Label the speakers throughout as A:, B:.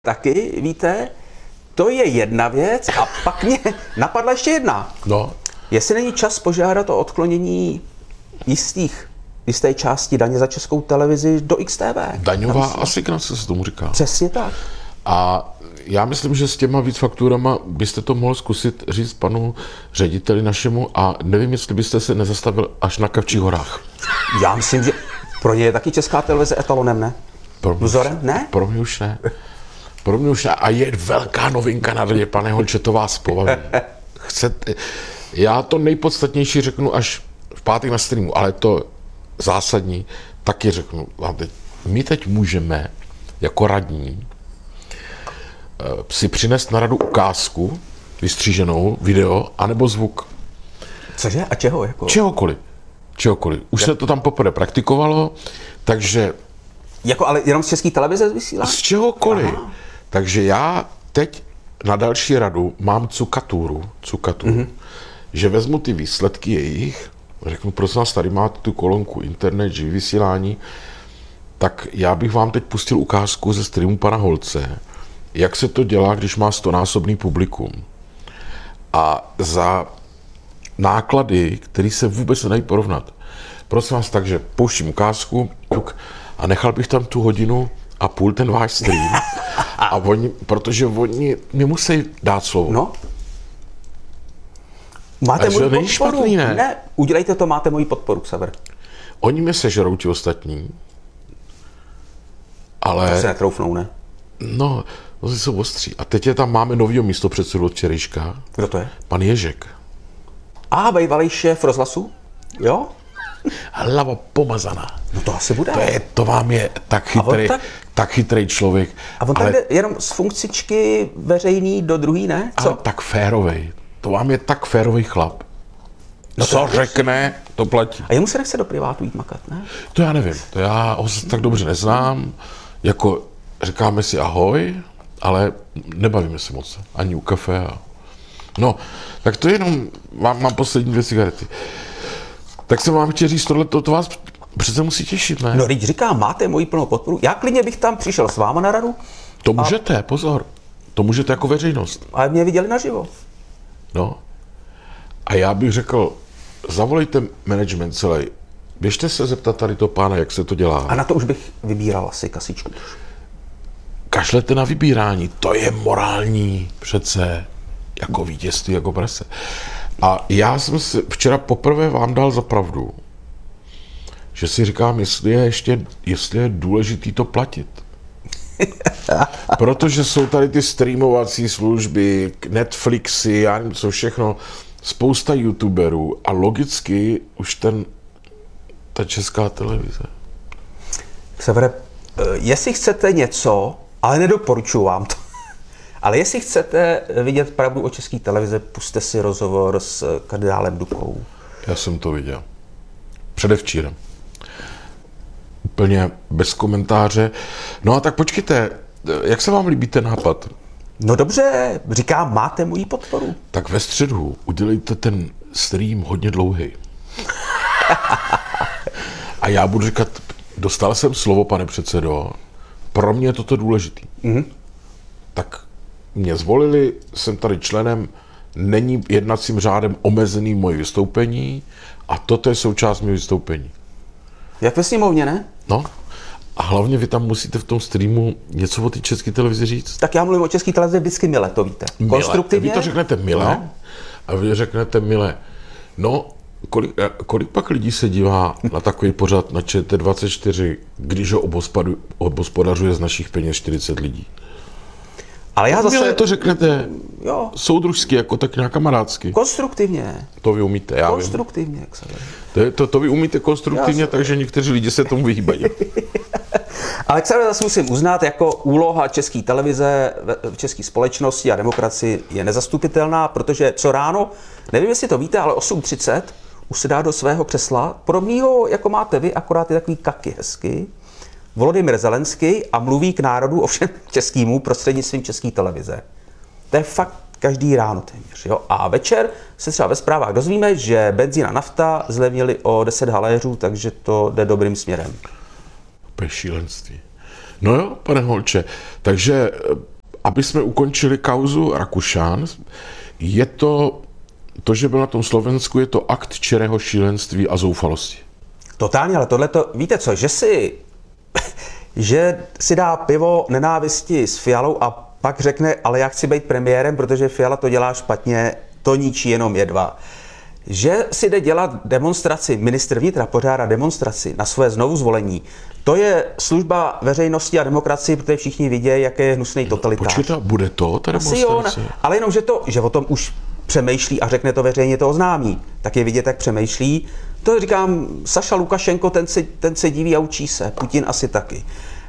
A: Taky, víte, to je jedna věc a pak mě napadla ještě jedna.
B: No.
A: Jestli není čas požádat o odklonění jisté části daně za Českou televizi do XTV.
B: Daňová asignace se tomu říká.
A: Přesně tak.
B: A já myslím, že s těma víc fakturama byste to mohl zkusit říct panu řediteli našemu a nevím, jestli byste se nezastavil až na Kavčích horách.
A: Já myslím, že pro ně je taky Česká televize etalonem, ne? Vzorem, ne?
B: Pro mě už ne. Pro mě už ne. A je velká novinka na radě, pane Holče, to vás pobaví. Chcete? Já to nejpodstatnější řeknu až v pátek na streamu, ale to zásadní taky řeknu vám teď. My teď můžeme jako radní si přinést na radu ukázku, vystříženou, video, anebo zvuk.
A: Cože? A čeho? Jako?
B: Čehokoliv. Už se to tam poprvé praktikovalo, takže...
A: Jako ale jenom z České televize vysílá?
B: Z čehokoliv. Aha. Takže já teď na další radu mám cukaturu, že vezmu ty výsledky jejich, řeknu, prosím vás, tady máte tu kolonku internet, živý vysílání, tak já bych vám teď pustil ukázku ze streamu pana Holce, jak se to dělá, když má 100násobný publikum. A za náklady, které se vůbec nedají porovnat. Prosím vás, takže pouštím ukázku a nechal bych tam tu 1,5 hodiny ten váš stream. A protože oni mi musí dát slovo.
A: No. Máte moji podporu.
B: Špatný, ne?
A: Ne, udělejte to, máte moji podporu, Xaver.
B: Oni mě sežerou, ti ostatní. Ale...
A: To se netroufnou, ne?
B: No, oni jsou ostří. A teď máme novýho místopředsedu od včerejška.
A: Kdo to je?
B: Pan Ježek.
A: A bývalý šéf rozhlasu? Jo?
B: Hlava pomazaná.
A: No to asi bude.
B: To vám je tak chytrý člověk.
A: A on tak jde jenom z funkcičky veřejný do druhý, ne? Co?
B: Ale tak férovej. To vám je tak férový chlap. No co řekne, to platí.
A: A jemu se nechce do privátu jít makat, ne?
B: To já nevím. To já ho tak dobře neznám. Jako říkáme si ahoj, ale nebavíme se moc. Ani u kafe. No, tak to jenom mám poslední 2 cigarety. Tak jsem vám chtěl říct, to vás přece musí těšit, ne?
A: No, teď říkám, máte moji plnou podporu. Já klidně bych tam přišel s váma na radu.
B: To můžete, pozor. To můžete jako veřejnost.
A: Ale mě viděli naživo.
B: No. A já bych řekl, zavolejte management celý. Běžte se zeptat tady to pána, jak se to dělá.
A: A na to už bych vybíral asi kasičku.
B: Kašlete na vybírání, to je morální přece, jako vítězství, jako prase. A já jsem si včera poprvé vám dal za pravdu, že si říkám, jestli je důležitý to platit. Protože jsou tady ty streamovací služby, Netflixy, já nevím co všechno, spousta youtuberů a logicky už ta Česká televize.
A: Xavere, jestli chcete něco, ale nedoporučuji vám to, ale jestli chcete vidět pravdu o České televize, pusťte si rozhovor s kardinálem Dukou.
B: Já jsem to viděl. Předevčírem. Úplně bez komentáře. No a tak počkejte, jak se vám líbí ten nápad?
A: No dobře, říkám, máte moji podporu.
B: Tak ve středu udělejte ten stream hodně dlouhý. A já budu říkat, dostal jsem slovo, pane předsedo, pro mě je toto důležitý. Mm-hmm. Tak mě zvolili, jsem tady členem, není jednacím řádem omezený moje vystoupení a toto je součást mého vystoupení.
A: Jak ve sněmovně, ne?
B: No. A hlavně vy tam musíte v tom streamu něco o té České televizi říct.
A: Tak já mluvím o České televizi vždycky mile, to víte. Konstruktivně.
B: Vy to řeknete mile, no. A vy řeknete mile. No, kolik pak lidí se dívá na takový pořad na ČT24, když ho obhospodařuje z našich peněz 40 lidí?
A: Ale já zase...
B: Mile to řeknete
A: jo.
B: Soudružsky, jako tak nějak kamarádsky.
A: Konstruktivně.
B: To vy umíte, já
A: konstruktivně,
B: vím.
A: Jak se
B: to vy umíte konstruktivně, takže někteří lidi se tomu vyhýbají.
A: Ale zase musím uznat, jako úloha České televize v české společnosti a demokracii je nezastupitelná, protože co ráno, nevím, jestli to víte, ale 8:30 už se dá do svého křesla, podobného, jako máte vy, akorát je takový kaky hezky, Volodymyr Zelenský a mluví k národu, ovšem českýmu, prostřednictvím České televize. To je fakt každý ráno téměř. Jo? A večer se třeba ve zprávách dozvíme, že benzín a nafta zlevnili o 10 haléřů, takže to jde dobrým směrem.
B: To je šílenství. No jo, pane Holče, takže aby jsme ukončili kauzu Rakušan, je to, že byl na tom Slovensku, je to akt čirého šílenství a zoufalosti.
A: Totálně, ale tohleto, víte co, že si dá pivo nenávisti s Fialou a pak řekne, ale já chci být premiérem, protože Fiala to dělá špatně, to ničí jenom jedva. Že si jde dělat demonstraci, ministr vnitra pořádá demonstraci na své znovuzvolení, to je služba veřejnosti a demokracii, protože všichni vidějí, jaký je hnusný totalitář.
B: Počkejte, bude to, ta demonstrace?
A: Ale jenom, že o tom už přemýšlí a řekne to veřejně, to oznámí, tak je vidět, jak přemýšlí. To říkám, Saša Lukašenko, ten se diví a učí se, Putin asi taky.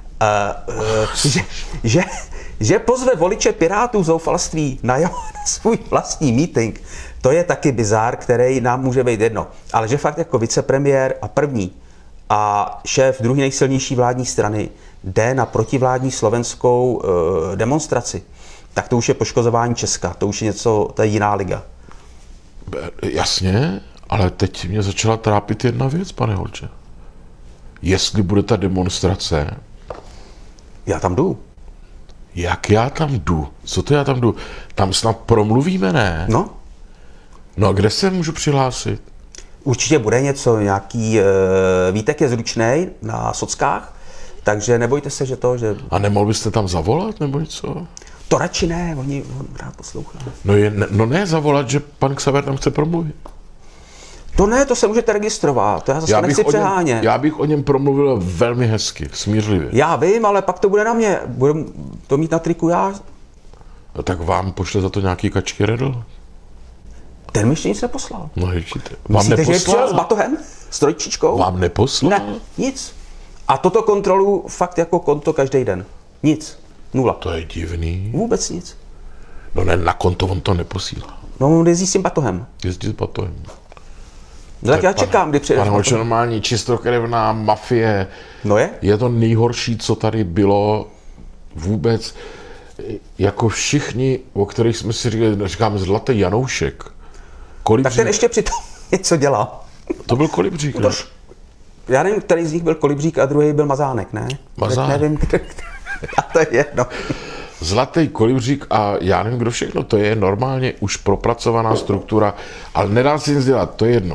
A: Že pozve voliče Pirátů zoufalství na svůj vlastní meeting, to je taky bizár, který nám může být jedno. Ale že fakt jako vicepremiér a první a šéf druhé nejsilnější vládní strany jde na protivládní slovenskou demonstraci, tak to už je poškozování Česka, to už je něco, to je jiná liga.
B: Jasně, ale teď mě začala trápit jedna věc, pane Holče. Jestli bude ta demonstrace...
A: Já tam jdu.
B: Jak já tam jdu? Co to já tam jdu? Tam snad promluvíme, ne?
A: No.
B: No a kde se můžu přihlásit?
A: Určitě bude něco, nějaký... Vítek je zručnej na sockách, takže nebojte se, že to, že...
B: A nemohl byste tam zavolat, nebo něco?
A: To radši ne, on rád poslouchá.
B: No ne zavolat, že pan Xaver tam chce promluvit.
A: To ne, to se můžete registrovat, to já zase nechci přehánět.
B: Já bych o něm promluvil velmi hezky, smířlivě.
A: Já vím, ale pak to bude na mě, budu to mít na triku já.
B: No tak vám pošle za to nějaký kačky redl?
A: Ten mi ještě nic neposlal.
B: No určitě.
A: Myslíte, že je přijel s batohem? S trojčičkou?
B: Vám neposlal?
A: Ne, nic. A toto kontrolu fakt jako konto každý den. Nic. Nula.
B: To je divný.
A: Vůbec nic.
B: No ne, na konto on to neposílá.
A: No on jezdí s tím batohem.
B: Jezdí s batohem.
A: No tak já čekám, kdy přijedeš.
B: Pane Holče, normální čistokrevná mafie.
A: No je?
B: Je to nejhorší, co tady bylo vůbec. Jako všichni, o kterých jsme si říkáme Zlatý Janoušek. Kolibřík. Tak
A: ten ještě přitom něco dělal.
B: To byl Kolibřík, ne?
A: Já nevím, který z nich byl Kolibřík a druhý byl Mazánek, ne?
B: Mazánek.
A: Nevím, a to je jedno.
B: Zlatý Kolibřík a já nevím, kdo všechno, to je normálně už propracovaná struktura, ale nedá si nic dělat, to je jedno.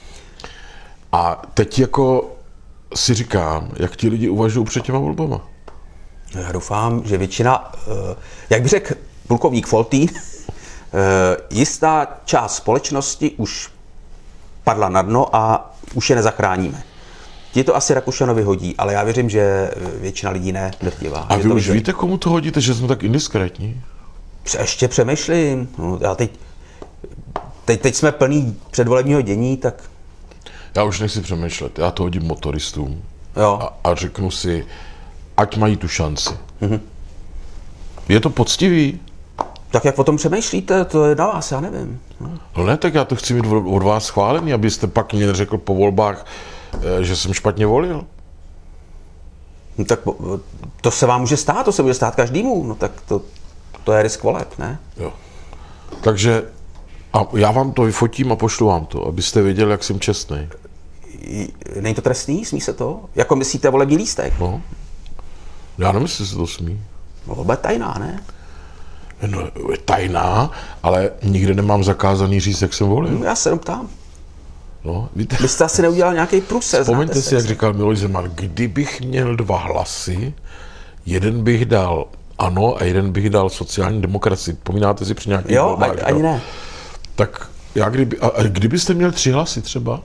B: A teď jako si říkám, jak ti lidi uvažují před těma volbama.
A: Já doufám, že většina, jak by řekl plukovník Foltín, jistá část společnosti už padla na dno a už je nezachráníme. Ti to asi Rakušanovi hodí, ale já věřím, že většina lidí ne, drtivá.
B: A vy už víte, komu to hodíte, že jsme tak indiskrétní?
A: Ještě přemýšlím. No, já teď jsme plný předvolebního dění, tak...
B: Já už nechci přemýšlet, já to hodím motoristům.
A: Jo.
B: A řeknu si, ať mají tu šanci. Mhm. Je to poctivý?
A: Tak jak o tom přemýšlíte, to je na vás, já nevím.
B: No ne, tak já to chci mít od vás schválený, abyste pak mě neřekl po volbách, že jsem špatně volil.
A: No tak to se vám může stát, to se může stát každému, no tak to je risk voleb, ne?
B: Jo. Takže a já vám to vyfotím a pošlu vám to, abyste věděli, jak jsem čestný.
A: Není to trestný? Smí se to? Jako myslíte volební lístek?
B: No. Já nemyslím, že se to smí.
A: No, volba je tajná, ne?
B: No, je tajná, ale nikde nemám zakázaný říct, jak jsem volil.
A: No, já se jenom ptám.
B: No, víte,
A: vy jste asi neudělal nějaký průser.
B: Vzpomeňte si, jak říkal Miloš Zeman, kdybych měl 2 hlasy, jeden bych dal ANO a jeden bych dal sociální demokracii. Pomínáte si při nějakých volbách?
A: Jo, ani ne.
B: Tak já kdybyste měl 3 hlasy třeba?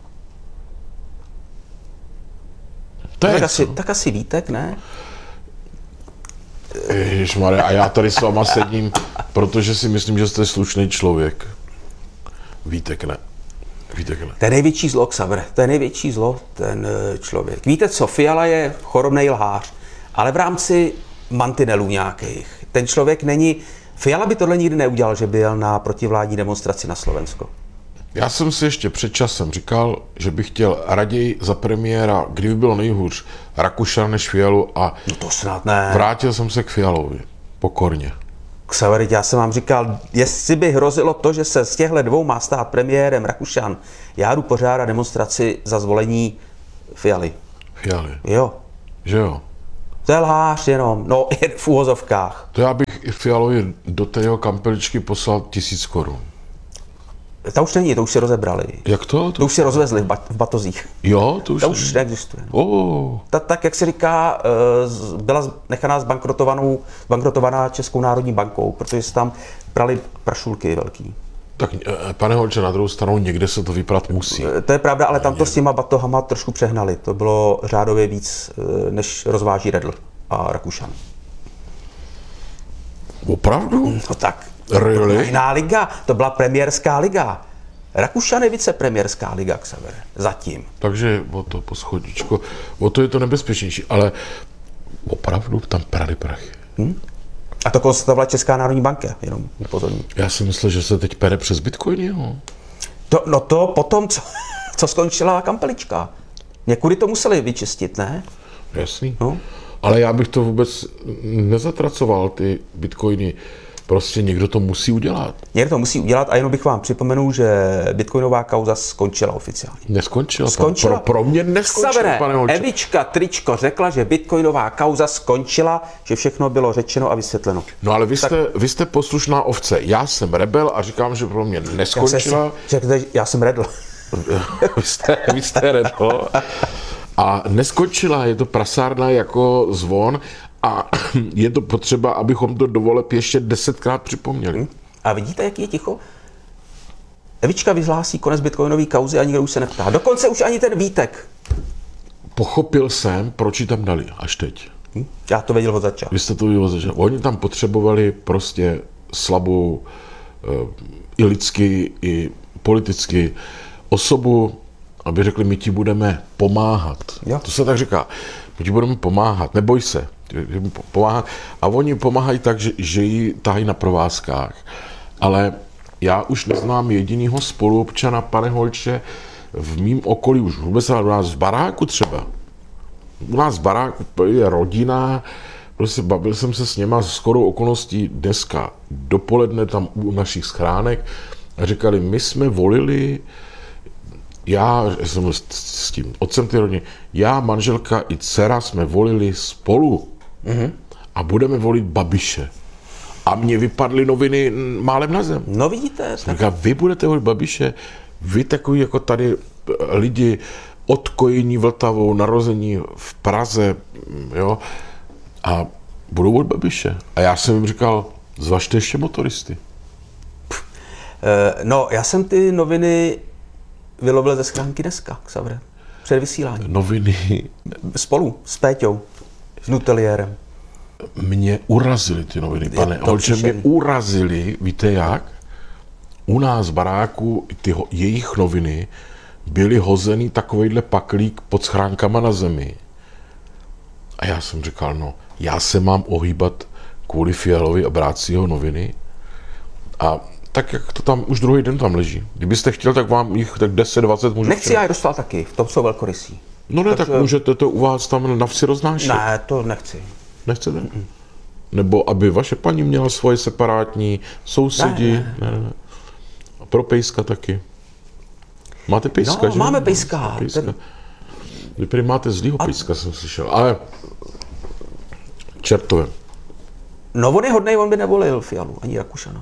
B: To je
A: tak asi Vítek, ne?
B: Ježišmarja, a já tady s váma sedím, protože si myslím, že jste slušný člověk. Vítek ne.
A: To je největší zlo, Xaver. To je největší zlo, ten člověk. Víte co, Fiala je chorobnej lhář, ale v rámci mantinelů nějakých. Ten člověk není... Fiala by tohle nikdy neudělal, že byl na protivládní demonstraci na Slovensko.
B: Já jsem si ještě před časem říkal, že bych chtěl raději za premiéra, kdyby bylo nejhůř, Rakušana než Fialu a
A: no to snad ne.
B: Vrátil jsem se k Fialovi. Pokorně.
A: Xaver, já jsem vám říkal, jestli by hrozilo to, že se z těchto 2 má stát premiérem Rakušan, já jdu pořádat demonstraci za zvolení Fialy.
B: Fialy.
A: Jo.
B: Že jo?
A: To je lhář jenom, no v úvozovkách.
B: To já bych i Fialovi do té jeho kampeličky poslal 1000 korun.
A: Ta už není, to už si rozebrali.
B: Jak to?
A: To už si rozvezli v batozích.
B: Jo, to už,
A: To už neexistuje. Tak, jak se říká, byla nechaná zbankrotovaná Českou národní bankou, protože se tam brali prašulky velký.
B: Tak, pane Holče, na druhou stranu někde se to vyprat musí.
A: To je pravda, ale tam to s těma batohama trošku přehnali. To bylo řádově víc, než rozváží Redl a Rakušan.
B: Opravdu?
A: No tak.
B: Really?
A: Jiná liga, to byla premiérská liga. Rakušan je vicepremiérská liga, Xavere. Zatím.
B: Takže o to poschodíčko, o to je to nebezpečnější, ale opravdu tam prali prachy.
A: A to konstatovala Česká národní banka, jenom upozorním.
B: Já si myslel, že se teď pere přes Bitcoin, jo?
A: To potom, co skončila kampelička. Někudy to museli vyčistit, ne?
B: Jasný.
A: No.
B: Ale já bych to vůbec nezatracoval, ty Bitcoiny. Prostě někdo to musí udělat.
A: Někdo to musí udělat a jenom bych vám připomenul, že bitcoinová kauza skončila oficiálně.
B: Neskončila.
A: Skončila.
B: Pro mě neskončila,
A: Xavere,
B: pane Holče.
A: Evička Tričko řekla, že bitcoinová kauza skončila, že všechno bylo řečeno a vysvětleno.
B: No ale vy jste poslušná ovce. Já jsem rebel a říkám, že pro mě neskončila.
A: Já jsem redl.
B: vy jste rebel. A neskončila, je to prasárna jako zvon a je to potřeba, abychom to do voleb ještě 10krát připomněli.
A: A vidíte, jaký je ticho? Evička vyhlásí konec bitcoinové kauzy a nikdo už se neptá. Dokonce už ani ten Vítek.
B: Pochopil jsem, proč ji tam dali až teď.
A: Já to věděl od začátku.
B: Vy jste to věděl od začátku. Oni tam potřebovali prostě slabou i lidsky, i politicky osobu, aby řekli, my ti budeme pomáhat.
A: Jo.
B: To se tak říká. My ti budeme pomáhat, neboj se. Pomáhat. A oni pomáhají tak, že ji tahají na provázkách. Ale já už neznám jedinýho spoluobčana, pane Holče, v mým okolí, už vůbec u nás v baráku třeba. U nás v baráku je rodina, prostě bavil jsem se s něma skoro okolností dneska dopoledne tam u našich schránek a říkali, my jsme volili, já jsem s tím otcem té rodiny, já, manželka i dcera jsme volili spolu a budeme volit Babiše. A mě vypadly noviny málem na zem.
A: No vidíte.
B: Říká, vy budete volit Babiše, vy takový jako tady lidi odkojení Vltavou, narození v Praze, jo, a budou volit Babiše. A já jsem jim říkal, zvažte ještě motoristy.
A: No, já jsem ty noviny vylovil ze schránky dneska, Xavere. Před vysíláním.
B: Noviny.
A: Spolu, s Péťou, s Nuteliérem.
B: Mě urazily ty noviny, pane Holče, mě urazily, víte jak? U nás v baráku jejich noviny byly hozený takovejhle paklík pod schránkama na zemi. A já jsem říkal, no, já se mám ohýbat kvůli Fialovi a brát si jeho noviny. A tak, jak to tam už druhý den tam leží. Kdybyste chtěl, tak vám jich tak 10-20 můžu.
A: Nechci, já je dostal taky, v tom jsou velkorysí.
B: No ne, tak můžete to u vás tam na vsi roznášet.
A: Ne, to nechci.
B: Nechcete? Nebo aby vaše paní měla svoje separátní sousedi. Ne. A pro pejska taky. Máte pejska,
A: no,
B: že?
A: Máme pejska.
B: Vy prý máte zlýho pejska, jsem slyšel. Ale čertové.
A: No on je hodnej, on by nevolil Fialu, ani Rakušana.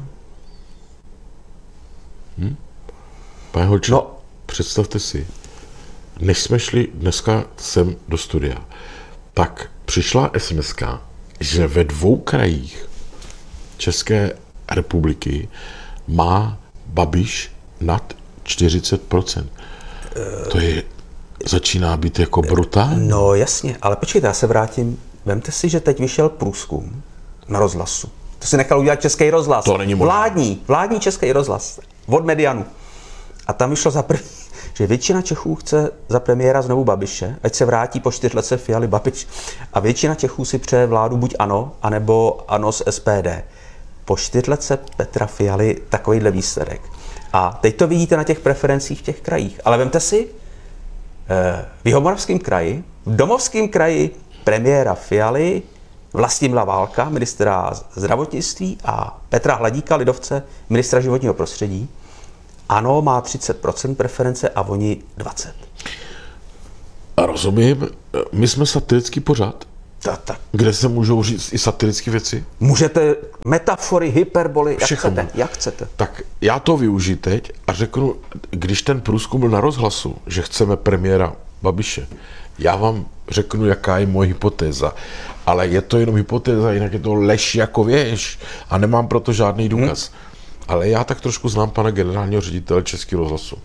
B: Pane Holče, představte si, než jsme šli dneska sem do studia, tak přišla SMS-ka, že ve 2 krajích České republiky má Babiš nad 40%. To je, začíná být jako brutální.
A: No jasně, ale počkejte, já se vrátím. Vemte si, že teď vyšel průzkum na rozhlasu. To si nechal udělat Český rozhlas.
B: To není možné.
A: Vládní Český rozhlas. Od Medianu. A tam vyšlo za první, že většina Čechů chce za premiéra znovu Babiše, ať se vrátí po 4 letech Fialy Babiš. A většina Čechů si přeje vládu buď ANO, anebo ANO s SPD. Po 4 letech Petra Fialy takovýhle výsledek. A teď to vidíte na těch preferencích v těch krajích. Ale vemte si, v Jihomoravském kraji, v Domovském kraji premiéra Fialy, Vlastimila Válka, ministra zdravotnictví a Petra Hladíka, lidovce, ministra životního prostředí. ANO má 30% preference a oni 20%.
B: A rozumím, my jsme satirický pořad. kde se můžou říct i satirické věci.
A: Můžete metafory, hyperboly,
B: Všechno.
A: jak chcete.
B: Tak já to využiju teď a řeknu, když ten průzkum byl na Rozhlasu, že chceme premiéra Babiše, já vám řeknu, jaká je moje hypotéza. Ale je to jenom hypotéza, jinak je to lež jako věž a nemám proto žádný důkaz. Ale já tak trošku znám pana generálního ředitele Českého rozhlasu.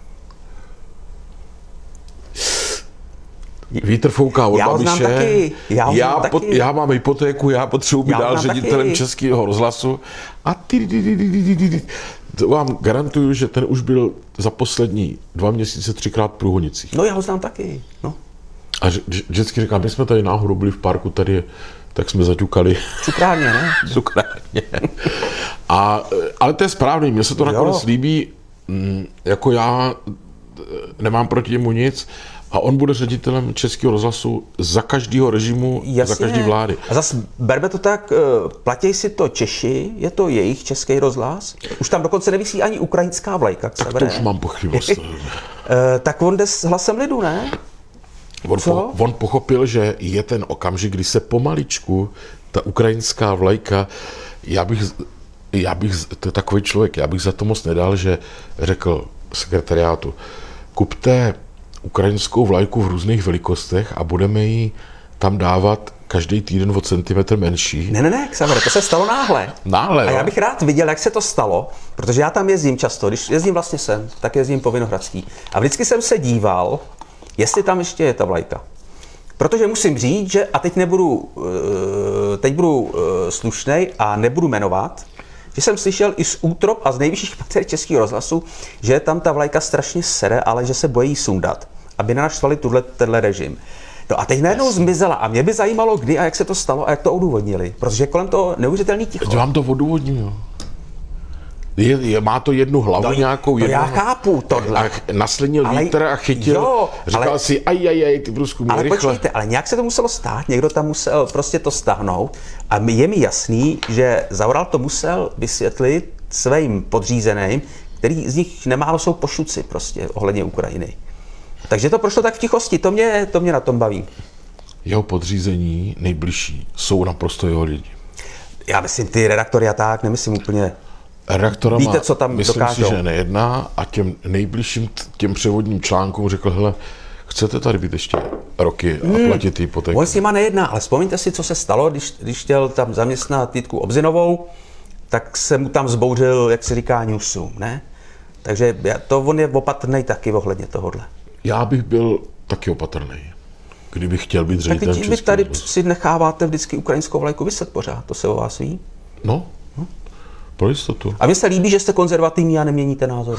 B: Vítr fouká od Babiše, já mám hypotéku, já potřebuji být dál ředitelem Českého rozhlasu a to vám garantuju, že ten už byl za poslední 2 měsíce 3krát v Průhonicích.
A: No já ho znám taky, no.
B: A vždycky říkám, my jsme tady náhodou byli v parku, tady, tak jsme zaťukali.
A: Cukrárně, ne?
B: Cukrárně. Ale to je správný, mně se to nakonec líbí, jako já nemám proti němu nic a on bude ředitelem Českého rozhlasu za každého režimu, za každý vlády.
A: A zase berme to tak, platí si to Češi, je to jejich Český rozhlas, už tam dokonce nevisí ani ukrajinská vlajka.
B: Tak to už mám pochybnost.
A: Tak on jde s hlasem lidu, ne?
B: On pochopil, že je ten okamžik, kdy se pomaličku ta ukrajinská vlajka, já bych, to je takový člověk, já bych za to moc nedal, že řekl sekretariátu, kupte ukrajinskou vlajku v různých velikostech a budeme ji tam dávat každý týden o centimetr menší.
A: Ne, Xavere, to se stalo náhle.
B: Náhle,
A: a já bych rád viděl, jak se to stalo, protože já tam jezdím často, když jezdím vlastně sem, tak jezdím po Vinohradský. A vždycky jsem se díval, jestli tam ještě je ta vlajka. Protože musím říct, že, a teď budu slušnej a nebudu jmenovat, že jsem slyšel i z útrop a z nejvyšších pater Českého rozhlasu, že tam ta vlajka strašně sere, ale že se bojí sundat, aby nenaštvali tenhle režim. No a teď najednou zmizela a mě by zajímalo, kdy a jak se to stalo a jak to odůvodnili, protože kolem toho neuvěřitelný ticho.
B: To vám to odůvodním, jo. Má to jednu hlavu nějakou.
A: Já chápu tohle.
B: A naslenil vítr a chytil. Jo, říkal si, ty průzkumy rychle.
A: Ale počkejte, ale nějak se to muselo stát, někdo tam musel prostě to stáhnout a je mi jasný, že Zaoral to musel vysvětlit svým podřízeným, který z nich nemálo jsou pošuci prostě ohledně Ukrajiny. Takže to prošlo tak v tichosti, to mě na tom baví.
B: Jeho podřízení nejbližší jsou naprosto jeho lidi.
A: Já myslím, ty redaktory a tak, nemyslím úplně.
B: Redaktorama,
A: víte, co tam
B: myslím
A: dokážou.
B: Si, že nejedná a těm nejbližším, těm převodním článkům řekl, hele, chcete tady být ještě roky a platit hypotéku?
A: On s nima nejedná, ale vzpomeňte si, co se stalo, když chtěl tam zaměstnat Jitku Obzinovou, tak se mu tam zbouřil, jak se říká, newsroom, ne? Takže on je opatrnej taky ohledně tohohle.
B: Já bych byl taky opatrnej, kdybych chtěl být ředitelem Českého.
A: Tak vy tady si necháváte vždycky ukrajinskou vlajku vyset pořád, to se o vás ví?
B: No, pro jistotu.
A: A mně se líbí, že jste konzervativní a neměníte názory.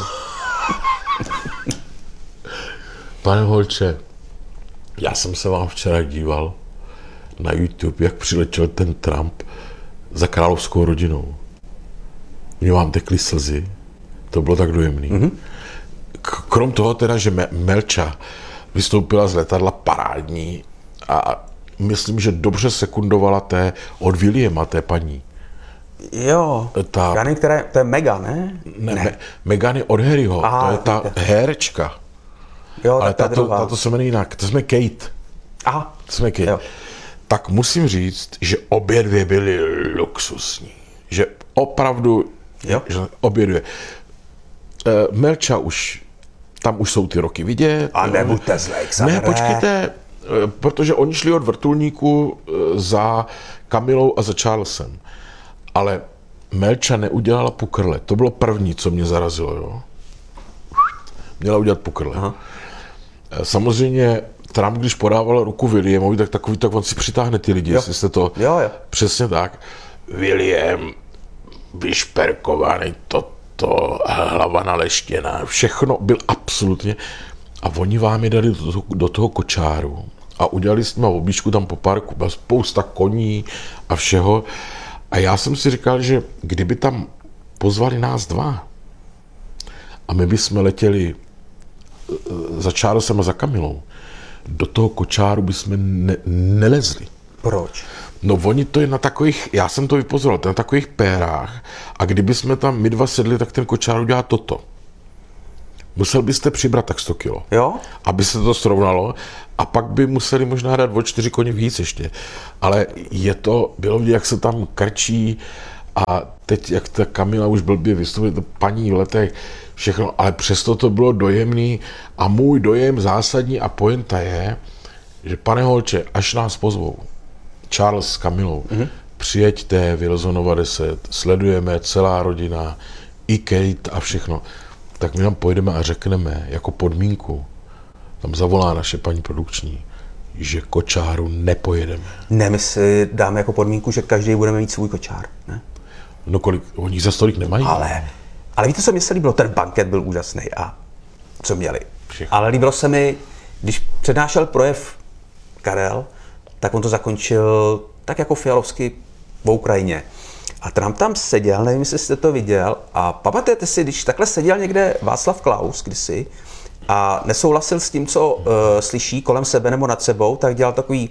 B: Pane Holče, já jsem se vám včera díval na YouTube, jak přiletěl ten Trump za královskou rodinou. Mně vám tekly slzy, to bylo tak dojemný. Mm-hmm. Krom toho teda, že Melča vystoupila z letadla parádní a myslím, že dobře sekundovala od Williama, té paní.
A: Jo, to je Meghan, ne?
B: Ne. Meghan je od Harryho, to je ta herečka.
A: Jo,
B: ale tato se jmenuje jinak, to jsme Kate.
A: Aha.
B: To jsme Kate. Jo. Tak musím říct, že obě dvě byly luxusní. Že opravdu, že obě dvě. Melča tam už jsou ty roky vidět.
A: A nebuďte zlej,
B: Ne, počkejte, protože oni šli od vrtulníku za Kamilou a za Charlesem. Ale Melča neudělala pukrle. To bylo první, co mě zarazilo. Jo? Měla udělat pukrle. Aha. Samozřejmě Trump, když podával ruku Williamovi, tak on si přitáhne ty lidi, jestli jste to...
A: Jo.
B: Přesně tak. William, vyšperkovaný, to hlava naleštěná, všechno byl absolutně... A oni vám je dali do toho kočáru a udělali s nimi objížďku tam po parku, byla spousta koní a všeho. A já jsem si říkal, že kdyby tam pozvali nás dva a my bychom letěli za Charlesem a za Kamilou, do toho kočáru bychom nelezli.
A: Proč?
B: No oni to je na takových, já jsem to vypozoroval, to je na takových pérách a kdyby jsme tam my dva sedli, tak ten kočár udělá toto. Musel byste přibrat tak 100 kilo,
A: Jo?
B: aby se to srovnalo, a pak by museli možná dát o 4 koně víc ještě. Ale bylo vidět, jak se tam krčí, a teď, jak ta Kamila už blbě vystupuje, to paní v letech, všechno, ale přesto to bylo dojemný, a můj dojem zásadní a pointa je, že pane Holče, až nás pozvou, Charles s Kamilou, přijeďte, Wilsonova 10, sledujeme celá rodina, i Kate a všechno, tak my tam pojedeme a řekneme jako podmínku, tam zavolá naše paní produkční, že kočáru nepojedeme.
A: Ne, my si dáme jako podmínku, že každý budeme mít svůj kočár, ne?
B: No kolik, oni za stolik nemají.
A: Ale víte, co mi se líbilo? Ten banket byl úžasný a co měli.
B: Všechno.
A: Ale líbilo se mi, když přednášel projev Karel, tak on to zakončil tak jako Fialovsky v Ukrajině. A Trump tam seděl, nevím, jestli jste to viděl, a pamatujete si, když takhle seděl někde Václav Klaus kdysi a nesouhlasil s tím, co slyší kolem sebe nebo nad sebou, tak dělal takový.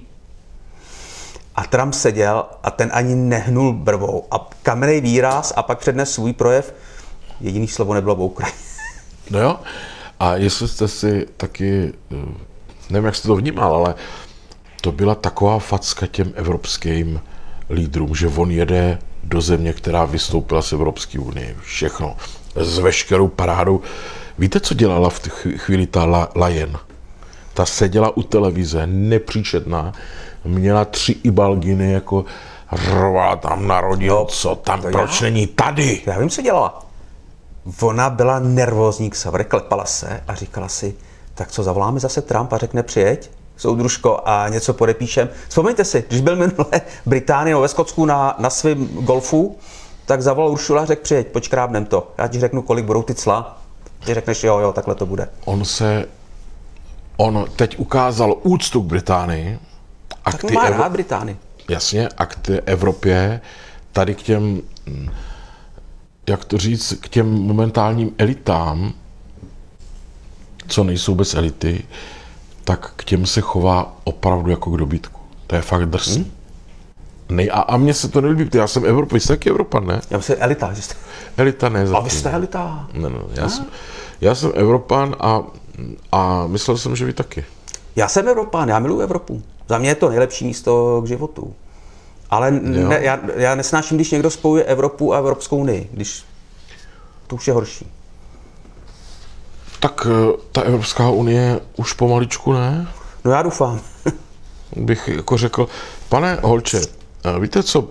A: A Trump seděl a ten ani nehnul brvou. A kamenný výraz a pak přednes svůj projev. Jediný slovo nebylo v Ukrajině.
B: No jo, a jestli jste si taky, nevím, jak jste to vnímal, ale to byla taková facka těm evropským lídrům, že on jede do země, která vystoupila z Evropské unie. Všechno. S veškerou parádou. Víte, co dělala v té chvíli ta Lajen? Ta seděla u televize, nepříčetná, měla 3 ibalginy, jako rvala tam na rodinu, co tam, proč není tady?
A: Já vím, co dělala. Ona byla nervózní, Xaver, klepala se a říkala si, tak co, zavoláme zase Trump a řekne přijeď, soudružko, a něco podepíšem. Vzpomeňte si, když byl minule Británii ve Skotsku na svém golfu, tak zavolal Uršula a řekl přijeď, počkrábnem to. Já ti řeknu, kolik budou ty cla. Ty řekneš jo, takhle to bude.
B: On teď ukázal úctu k Británii. A
A: tak má rád Británii.
B: Jasně, a k té Evropě, tady k těm, jak to říct, k těm momentálním elitám, co nejsou bez elity, tak k těm se chová opravdu jako k dobytku. To je fakt drsný. A mně se to nelíbí, já jsem Evropan, jste taky Evropan, ne?
A: Já myslím elita, že jste.
B: Elita ne.
A: A vy jste elita.
B: Ne, já jsem Evropan a myslel jsem, že vy taky.
A: Já jsem Evropán, já miluji Evropu. Za mě je to nejlepší místo k životu. Ale já nesnáším, když někdo spojuje Evropu a Evropskou unii, když to už je horší.
B: Tak ta Evropská unie už pomaličku ne?
A: No já doufám.
B: Bych jako řekl, pane Holče, víte co,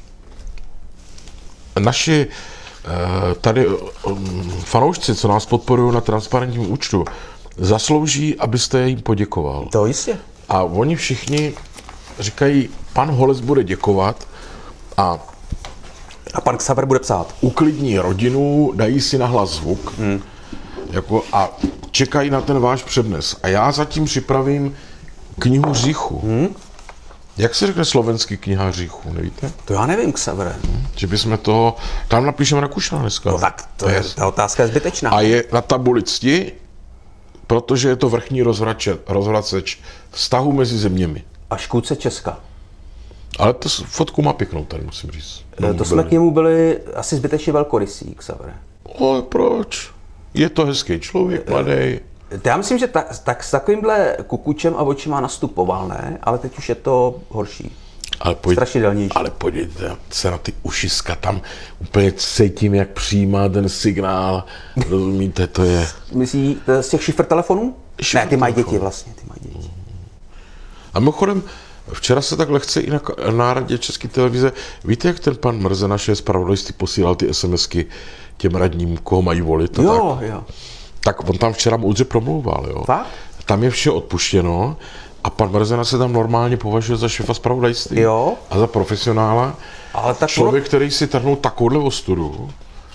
B: naši tady fanoušci, co nás podporují na transparentním účtu, zaslouží, abyste jim poděkoval.
A: To jistě.
B: A oni všichni říkají, pan Holec bude děkovat a
A: pan Xaver bude psát.
B: Uklidní rodinu, dají si nahlas zvuk jako, a čekají na ten váš přednes. A já zatím připravím knihu hříchu. Jak se řekne slovenský kniha hříchu, nevíte?
A: To já nevím, Xavere.
B: Že bychom toho, tam napíšeme Rakušana dneska.
A: No tak to je, ta otázka je zbytečná.
B: A je na tabuli cti, protože je to vrchní rozvraceč vztahu mezi zeměmi.
A: A škůdce Česka.
B: Ale to fotku má pěknou tady, musím říct.
A: To jsme k němu byli asi zbytečně velkorysí, Xavere.
B: Ale proč? Je to hezký člověk, mladý.
A: Já myslím, že tak s takovýmhle kukučem a očima nastupoval, ne? Ale teď už je to horší. Strašidelnější.
B: Ale podívejte se na ty ušiska, tam úplně cítím, jak přijímá ten signál. Rozumíte, to je...
A: Myslí z těch šifr telefonů? Ne, ty mají děti vlastně, ty mají děti.
B: A mimochodem, včera se tak lehce i na radě České televize, víte, jak ten pan Mrze, naše zpravodajství, posílal ty SMSky těm radním, koho mají volit?
A: Jo.
B: Tak on tam včera moudře promlouval, jo.
A: Tak?
B: Tam je vše odpuštěno a pan Mrzena se tam normálně považuje za šéfa zpravodajství a za profesionála. Ale tak člověk, který si trhnul takovouhle ostudu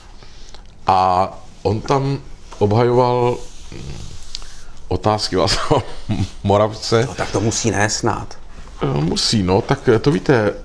B: a on tam obhajoval otázky Václava Moravce.
A: No tak to musí nést snad.
B: Musí, no, tak to víte,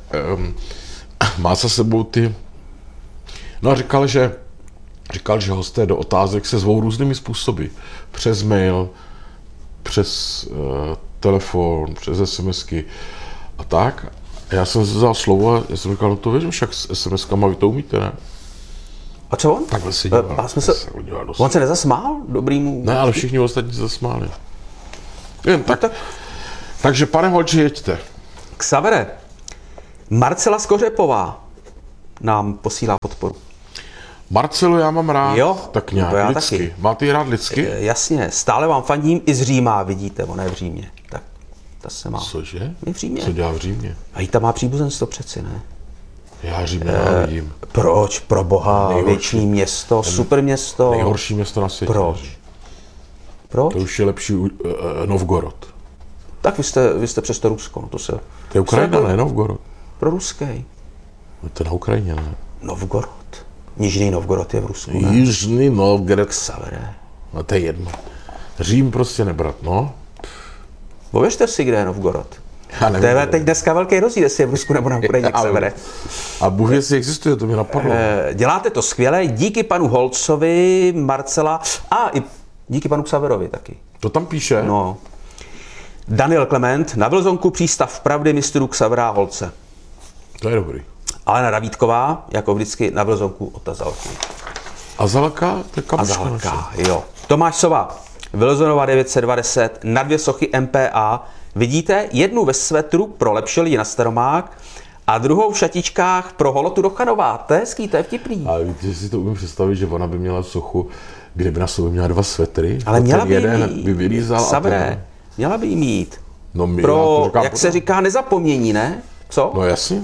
B: má za sebou ty... No a říkal, že hosté do otázek se zvou různými způsoby. Přes mail, přes telefon, přes SMSky a tak. A já jsem vzal slovo a já jsem říkal, no to věřím, však s SMSkama vy to umíte, ne?
A: A co on?
B: Takhle se díval.
A: On se nezasmál dobrýmu?
B: Ne, ale všichni ostatní se zasmáli. Jen tak. Takže pane Holči, jeďte.
A: Xavere, Marcela Skořepová nám posílá podporu.
B: Marcelo, já mám rád.
A: Jo,
B: tak nějak
A: to já
B: lidsky.
A: taky.
B: Máte ji rád lidsky?
A: Jasně, stále vám fandím i z Říma, vidíte, ona je v Římě. Tak, ta se má.
B: Cože?
A: Je v Římě.
B: Co dělá v Římě?
A: A jí tam má příbuzenstvo přeci, ne?
B: Já Řím nenávidím.
A: Proč? Pro boha, věčný město, super město.
B: Nejhorší město na světě.
A: Proč? Proč?
B: To už je lepší Novgorod.
A: Tak vy jste přes to Rusko, no to se...
B: To je Ukrajina, ne Novgorod.
A: Pro ruský.
B: No to je na Ukrajině, ne?
A: Novgorod. Nižný Novgorod je v Rusku, ne?
B: Jižní Novgorod.
A: Xavere.
B: No to je jedno. Řím prostě nebrat, no.
A: Pověřte si, kde je Novgorod.
B: Já
A: To
B: nevím,
A: je teď dneska velký rozdíl, jestli je v Rusku nebo na Ukrajině, Xavere.
B: A Bůh jestli existuje, to mě napadlo.
A: Děláte to skvěle, díky panu Holcovi, Marcela a i díky panu Xaverovi taky.
B: To tam píše?
A: No. Daniel Klement, na Vlzonku přístav pravdy mistrů Xavera a Holce.
B: To je dobrý.
A: Alena Davídková, jako vždycky na Vlzonku od Azalky.
B: Azalka? To je kamoška naše.
A: Azalka, jo. Tomáš Sova, Vilzonova 920, na 2 sochy MPA. Vidíte, jednu ve svetru pro lepší lidi na Staromák a druhou v šatičkách pro Holotu do Chanová. To je hezký, to je vtipný.
B: A víte, že si to umím představit, že ona by měla sochu, kde by na sobě měla 2 svetry.
A: Ale měla by
B: jeden
A: mít.
B: by vylízal
A: Sabré, měla by jí mít.
B: No my, já
A: Pro,
B: to říkám,
A: jak se říká, nezapomnění, ne? Co?
B: No jasně.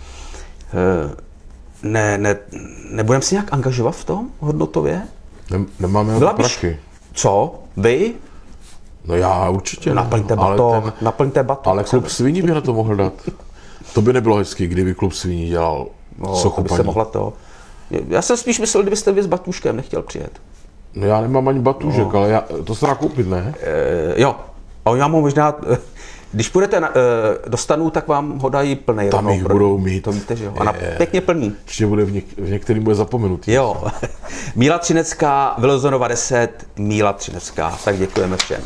A: Nebudeme si nějak angažovat v tom hodnotově?
B: Nemáme
A: Byla by
B: prachy.
A: Co? Vy?
B: No já určitě ne.
A: Naplňte
B: Ale
A: batok, naplňte batok.
B: Ale klub sviní by na to mohl dát. To by nebylo hezky, kdyby klub sviní dělal sochu
A: to by se
B: paní.
A: mohla to. Já jsem spíš myslel, kdybyste vy s Batuškem nechtěl přijet.
B: No já nemám ani batůžek, ale to se dá koupit, ne?
A: Jo. A já mu možná, když půjdete do stanu, tak vám ho dají plnej.
B: Tam jich budou mít.
A: To víte, že jo. A pěkně plný.
B: Ještě bude v některým bude zapomenutý.
A: Jo. Míla Třinecká, Vilzonova 10, Míla Třinecká. Tak děkujeme všem.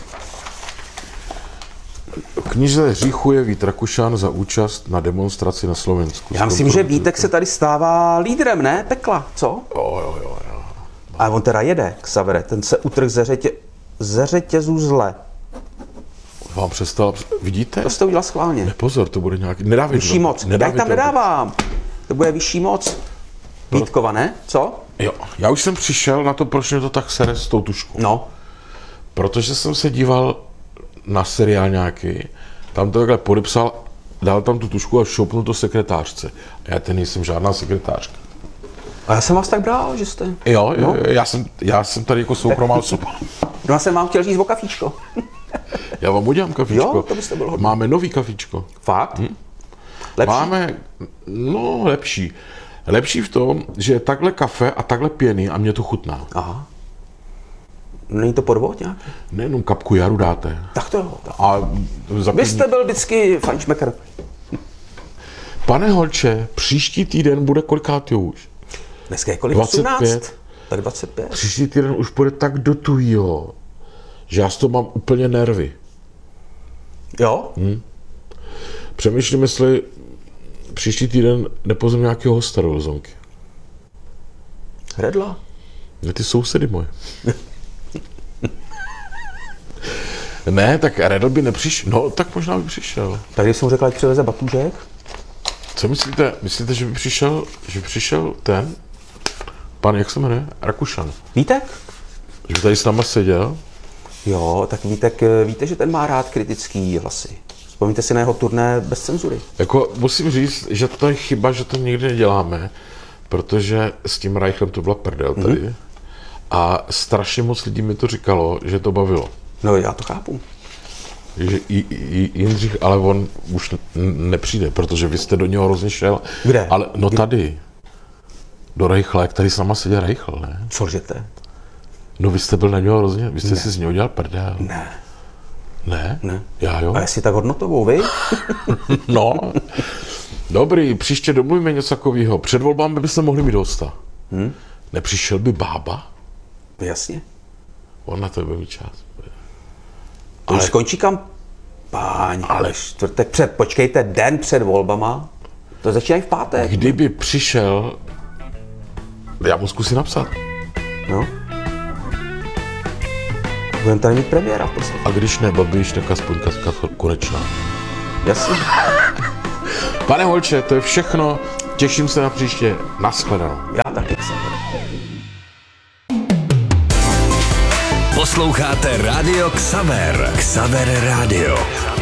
B: Knize hříchuje Vít Rakušan za účast na demonstraci na Slovensku.
A: Já myslím, že Vítek se tady stává lídrem, ne? Pekla, co?
B: Jo.
A: A on teda jede, Xavere, ten se utrh ze řetězů zle.
B: Vám přestal, vidíte?
A: To jste udělal schválně.
B: Pozor, to bude nějaký, nedávej
A: Vyšší moc. Já tam nedávám. To bude vyšší moc. Vítkova, ne? Co?
B: Jo, já už jsem přišel na to, proč mě to tak sere s tou tuškou.
A: No.
B: Protože jsem se díval na seriál nějaký, tam to takhle podepsal, dal tam tu tušku a šoupnul to sekretářce. A já ten nejsem žádná sekretářka.
A: A já jsem vás tak bral, že jste...
B: Jo, já jsem tady jako soukromá osoba.
A: No já jsem vám chtěl říct o kafíčko.
B: Já vám udělám kafičko.
A: Jo, to byste byl hodný.
B: Máme nový kafičko.
A: Fakt? Lepší?
B: Máme, no lepší. Lepší v tom, že je takhle kafe a takhle pěný a mě to chutná.
A: Aha. Není to podvod nějak?
B: Nejenom kapku jaru dáte.
A: Tak to jo.
B: A
A: Vy jste byl vždycky fajnšmekr.
B: Pane Holče, příští týden bude kolikátý už?
A: Dneska je kolik?
B: 25.
A: 18? Tak 25.
B: Příští týden už bude tak do tuhýho, že já z toho mám úplně nervy.
A: Jo?
B: Přemýšlím, jestli příští týden nepozvem nějakého hosta do Lzonky.
A: Redla.
B: Ty sousedy moje. Ne, tak Redl by nepřišel. No, tak možná by přišel.
A: Tak když jsem mu řekl, ať přiveze batůžek.
B: Co myslíte? Myslíte, že by přišel ten pan, jak se jmenuje? Rakušan.
A: Vítek?
B: Že by tady s náma seděl?
A: Jo, tak víte, že ten má rád kritický hlasy. Vzpomněte si na jeho turné bez cenzury.
B: Jako musím říct, že to je chyba, že to nikdy neděláme, protože s tím Reichlem to byla prdel tady. A strašně moc lidí mi to říkalo, že to bavilo.
A: No já to chápu.
B: Že Jindřich, ale on už nepřijde, protože vy jste do něho hrozně šel.
A: Kde?
B: Ale no tady. Do Reichla, jak tady s náma seděl Reichl, ne?
A: Co lžete?
B: No vy jste byl na něho hrozně, vy jste si z něho dělal prdel.
A: Ne.
B: Ne?
A: Ne.
B: Já jo.
A: A jestli tak hodnotovou, vy?
B: No. Dobrý, příště domluvíme něco takového. Před volbami byste mohli mít hosta. Nepřišel by Bába?
A: Jasně.
B: On na to bude mít čas.
A: To už skončí kampaň. Ale čtvrtek počkejte, den před volbama. To začínají v pátek.
B: Kdyby přišel Já mu zkusím napsat.
A: No. Budeme tady mít premiéra v podstatě.
B: A když ne Babiš, tak aspoň Katka Konečná.
A: Jasně.
B: Pane Holče, to je všechno. Těším se na příště. Naschledanou.
A: Já taky jsem.
C: Posloucháte Rádio Xaver. Xaver Rádio.